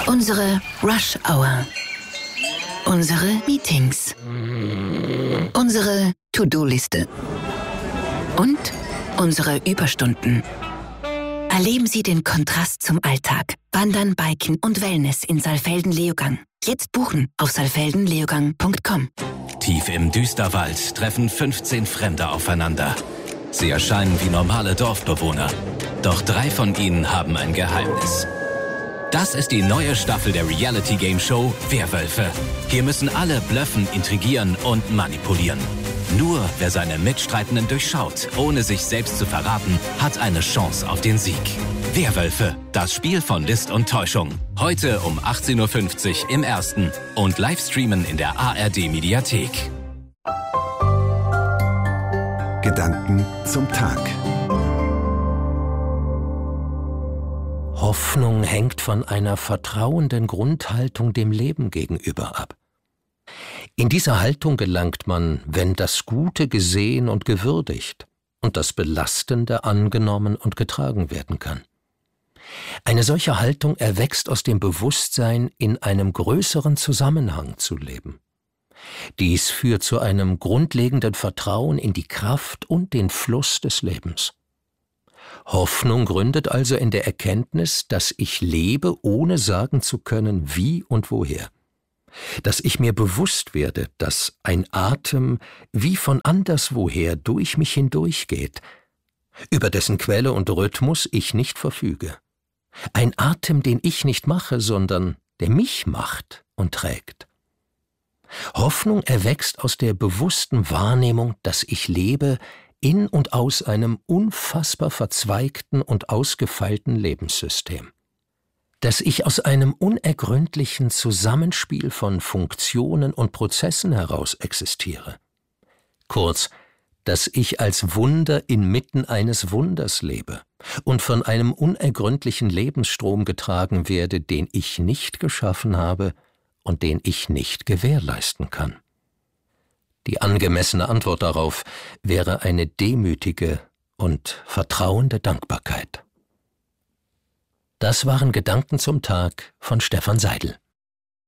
Unsere Rush Hour. Unsere Meetings. Unsere To-Do-Liste. Und unsere Überstunden. Erleben Sie den Kontrast zum Alltag. Wandern, Biken und Wellness in Saalfelden-Leogang. Jetzt buchen auf saalfeldenleogang.com. Tief im Düsterwald treffen 15 Fremde aufeinander. Sie erscheinen wie normale Dorfbewohner. Doch 3 von ihnen haben ein Geheimnis. Das ist die neue Staffel der Reality-Game-Show Werwölfe. Hier müssen alle bluffen, intrigieren und manipulieren. Nur wer seine Mitstreitenden durchschaut, ohne sich selbst zu verraten, hat eine Chance auf den Sieg. Werwölfe, das Spiel von List und Täuschung. Heute um 18:50 Uhr im Ersten und Livestreamen in der ARD-Mediathek. Gedanken zum Tag. Hoffnung hängt von einer vertrauenden Grundhaltung dem Leben gegenüber ab. In diese Haltung gelangt man, wenn das Gute gesehen und gewürdigt und das Belastende angenommen und getragen werden kann. Eine solche Haltung erwächst aus dem Bewusstsein, in einem größeren Zusammenhang zu leben. Dies führt zu einem grundlegenden Vertrauen in die Kraft und den Fluss des Lebens. Hoffnung gründet also in der Erkenntnis, dass ich lebe, ohne sagen zu können, wie und woher. Dass ich mir bewusst werde, dass ein Atem wie von anderswoher durch mich hindurchgeht, über dessen Quelle und Rhythmus ich nicht verfüge. Ein Atem, den ich nicht mache, sondern der mich macht und trägt. Hoffnung erwächst aus der bewussten Wahrnehmung, dass ich lebe in und aus einem unfassbar verzweigten und ausgefeilten Lebenssystem. Dass ich aus einem unergründlichen Zusammenspiel von Funktionen und Prozessen heraus existiere. Kurz, dass ich als Wunder inmitten eines Wunders lebe und von einem unergründlichen Lebensstrom getragen werde, den ich nicht geschaffen habe und den ich nicht gewährleisten kann. Die angemessene Antwort darauf wäre eine demütige und vertrauende Dankbarkeit. Das waren Gedanken zum Tag von Stefan Seidel.